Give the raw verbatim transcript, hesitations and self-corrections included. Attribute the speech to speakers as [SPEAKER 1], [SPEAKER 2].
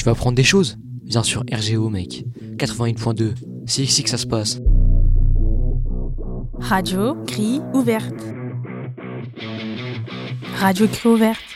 [SPEAKER 1] vas apprendre des choses. Viens sur R G O, mec. quatre-vingt-un point deux. C'est ici que ça se passe.
[SPEAKER 2] Radio Grille ouverte. Radio Grille ouverte.